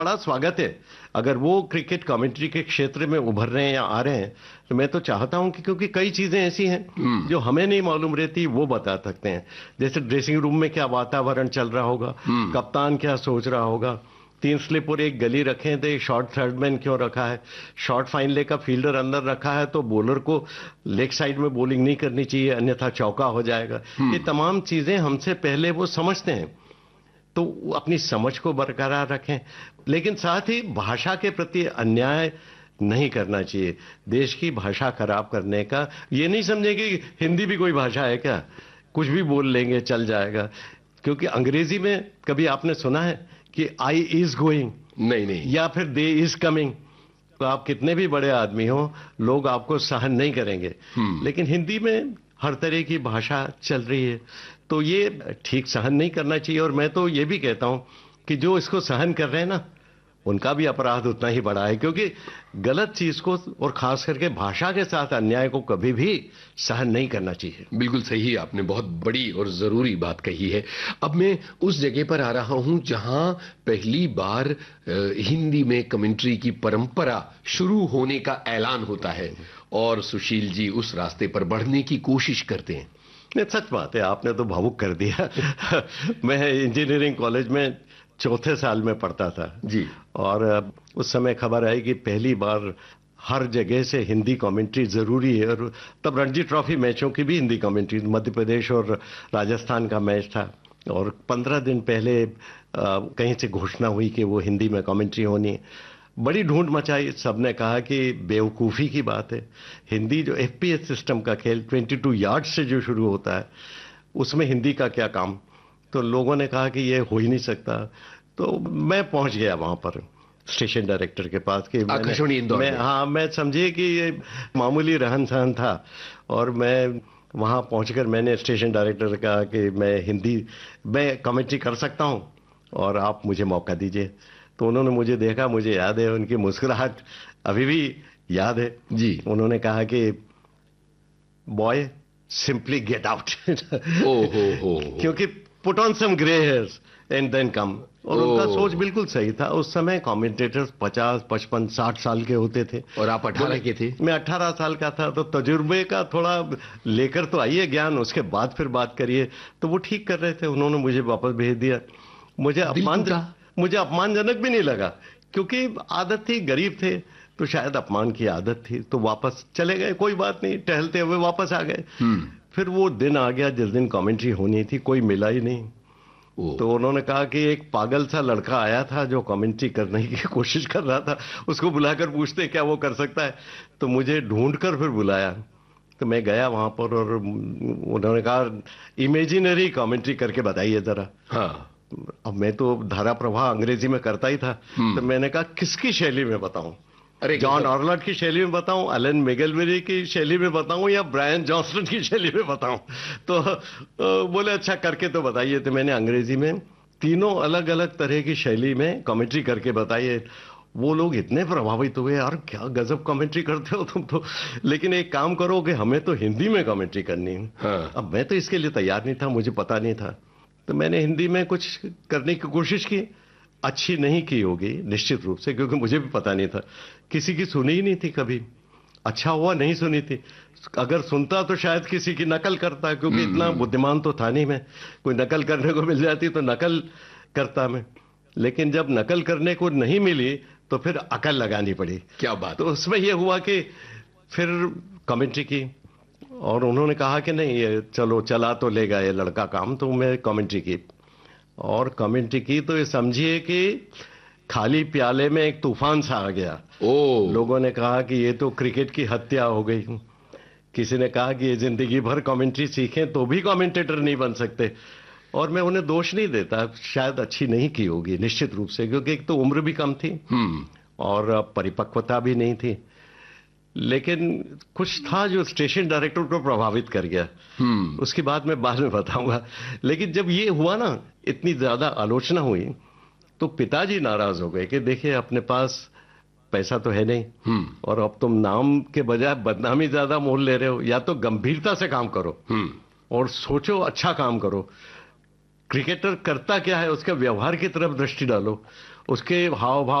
बड़ा स्वागत है। अगर वो क्रिकेट कमेंट्री के क्षेत्र में उभर रहे हैं या आ रहे हैं तो मैं तो चाहता हूं कि, क्योंकि कई चीजें ऐसी हैं जो हमें नहीं मालूम रहती, वो बता सकते हैं। जैसे ड्रेसिंग रूम में क्या वातावरण चल रहा होगा, कप्तान क्या सोच रहा होगा, 3 स्लिप और 1 गली रखे थे, शॉर्ट थर्ड मैन क्यों रखा है, शॉर्ट फाइन ले का फील्डर अंदर रखा है तो बॉलर को लेग साइड में बॉलिंग नहीं करनी चाहिए अन्यथा चौका हो जाएगा। ये तमाम चीजें हमसे पहले वो समझते हैं, तो अपनी समझ को बरकरार रखें, लेकिन साथ ही भाषा के प्रति अन्याय नहीं करना चाहिए। देश की भाषा खराब करने का ये नहीं समझे कि हिंदी भी कोई भाषा है क्या, कुछ भी बोल लेंगे चल जाएगा। क्योंकि अंग्रेजी में कभी आपने सुना है कि आई इज गोइंग, नहीं नहीं, या फिर दे इज कमिंग, तो आप कितने भी बड़े आदमी हो लोग आपको सहन नहीं करेंगे। लेकिन हिंदी में हर तरह की भाषा चल रही है, तो ये ठीक सहन नहीं करना चाहिए। और मैं तो ये भी कहता हूं कि जो इसको सहन कर रहे हैं ना, उनका भी अपराध उतना ही बड़ा है, क्योंकि गलत चीज को और खास करके भाषा के साथ अन्याय को कभी भी सहन नहीं करना चाहिए। बिल्कुल सही, आपने बहुत बड़ी और जरूरी बात कही है। अब मैं उस जगह पर आ रहा हूं जहां पहली बार हिंदी में कमेंट्री की परंपरा शुरू होने का ऐलान होता है और सुशील जी उस रास्ते पर बढ़ने की कोशिश करते हैं। नहीं, सच बात है, आपने तो भावुक कर दिया। मैं इंजीनियरिंग कॉलेज में 4थे साल में पढ़ता था जी, और उस समय खबर आई कि पहली बार हर जगह से हिंदी कमेंट्री जरूरी है। और तब रणजी ट्रॉफी मैचों की भी हिंदी कमेंट्री, मध्य प्रदेश और राजस्थान का मैच था, और 15 दिन पहले कहीं से घोषणा हुई कि वो हिंदी में कमेंट्री होनी है। बड़ी ढूंढ मचाई, सबने कहा कि बेवकूफ़ी की बात है। हिंदी जो एफपीएस सिस्टम का खेल 22 यार्ड से जो शुरू होता है उसमें हिंदी का क्या काम, तो लोगों ने कहा कि ये हो ही नहीं सकता। तो मैं पहुंच गया वहां पर स्टेशन डायरेक्टर के पास कि आकाशवाणी इंदौर में। हाँ, मैं समझिए कि ये मामूली रहन सहन था, और मैं वहां पहुंचकर मैंने स्टेशन डायरेक्टर से कहा कि मैं कमेंट्री कर सकता हूं और आप मुझे मौका दीजिए। तो उन्होंने मुझे देखा, मुझे याद है उनकी मुस्कुराहट अभी भी याद है जी। उन्होंने कहा कि बॉय सिंपली गेट आउट, क्योंकि put on some grey hairs and then come. और उनका सोच बिल्कुल सही था। उस समय कमेंटेटर्स 50, 55, 60 साल के होते थे और आप 18 के थे। मैं 18 साल का था, तो तजुर्बे का थोड़ा लेकर तो आइए ज्ञान, उसके बाद फिर बात करिए। तो वो ठीक कर रहे थे, उन्होंने मुझे वापस भेज दिया। मुझे अपमानजनक भी नहीं लगा, क्योंकि आदत थी, गरीब थे तो शायद अपमान की आदत थी, तो वापस चले गए, कोई बात नहीं, टहलते हुए वापस आ गए। फिर वो दिन आ गया जिस दिन कमेंट्री होनी थी, कोई मिला ही नहीं। तो उन्होंने कहा कि एक पागल सा लड़का आया था जो कमेंट्री करने की कोशिश कर रहा था, उसको बुलाकर पूछते क्या वो कर सकता है। तो मुझे ढूंढकर फिर बुलाया, तो मैं गया वहां पर और उन्होंने कहा इमेजिनरी कमेंट्री करके बताइए जरा। हाँ, अब मैं तो धारा प्रवाह अंग्रेजी में करता ही था, तो मैंने कहा किसकी शैली में बताऊं, जॉन ऑर्लट की शैली में बताऊं, एलन मैगलवेरी की शैली में बताऊं, या ब्रायन जॉनसन की शैली में बताऊं। तो बोले अच्छा करके तो बताइए। तो मैंने अंग्रेजी में तीनों अलग अलग तरह की शैली में कमेंट्री करके बताइए। वो लोग इतने प्रभावित हुए, यार क्या गजब कमेंट्री करते हो तुम तो, लेकिन एक काम करो कि हमें तो हिंदी में कमेंट्री करनी है। हाँ। अब मैं तो इसके लिए तैयार नहीं था, मुझे पता नहीं था, तो मैंने हिंदी में कुछ करने की कोशिश की। अच्छी नहीं की होगी निश्चित रूप से, क्योंकि मुझे भी पता नहीं था, किसी की सुनी ही नहीं थी कभी। अच्छा हुआ नहीं सुनी थी, अगर सुनता तो शायद किसी की नकल करता, क्योंकि इतना बुद्धिमान तो था नहीं मैं, कोई नकल करने को मिल जाती तो नकल करता मैं। लेकिन जब नकल करने को नहीं मिली तो फिर अकल लगानी पड़ी। क्या बात। तो उसमें यह हुआ कि फिर कमेंट्री की, और उन्होंने कहा कि नहीं ये चलो चला तो लेगा ये लड़का काम, तो मैं कमेंट्री की। और कमेंट्री की तो ये समझिए कि खाली प्याले में एक तूफान सा आ गया। लोगों ने कहा कि ये तो क्रिकेट की हत्या हो गई, किसी ने कहा कि ये जिंदगी भर कमेंट्री सीखें तो भी कमेंटेटर नहीं बन सकते। और मैं उन्हें दोष नहीं देता, शायद अच्छी नहीं की होगी निश्चित रूप से, क्योंकि एक तो उम्र भी कम थी और परिपक्वता भी नहीं थी। लेकिन कुछ था जो स्टेशन डायरेक्टर को प्रभावित कर गया, उसकी बात मैं बाद में बताऊंगा। लेकिन जब ये हुआ ना, इतनी ज्यादा आलोचना हुई, तो पिताजी नाराज हो गए कि देखिए अपने पास पैसा तो है नहीं, और अब तुम नाम के बजाय बदनामी ज्यादा मोल ले रहे हो, या तो गंभीरता से काम करो और सोचो, अच्छा काम करो। क्रिकेटर करता क्या है उसके व्यवहार की तरफ दृष्टि डालो। उसके हाव भाव